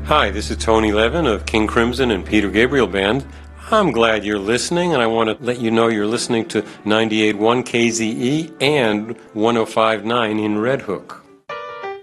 Hi, this is Tony Levin of King Crimson and Peter Gabriel Band. I'm glad you're listening, and I want to let you know you're listening to 98.1 KZE and 105.9 in Red Hook.